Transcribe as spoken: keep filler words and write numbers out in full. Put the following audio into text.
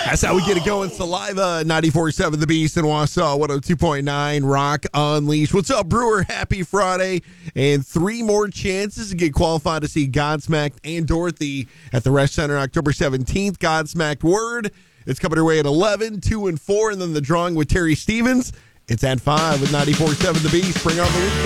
That's how we get it going. Saliva, ninety-four point seven The Beast in Wausau, one oh two point nine Rock Unleashed. What's up, Brewer? Happy Friday. And three more chances to get qualified to see Godsmacked and Dorothy at the Rest Center October seventeenth. Godsmacked Word. It's coming your way at eleven, two, and four. And then the drawing with Terry Stevens. It's at five with ninety-four point seven The Beast. Bring on the weekend.